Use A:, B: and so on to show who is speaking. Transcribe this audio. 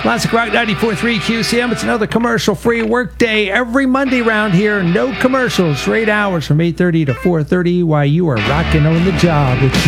A: Classic Rock 94.3 QCM. It's another commercial-free workday every Monday around here. No commercials. 8 hours from 8:30 to 4:30 while you are rocking on the job.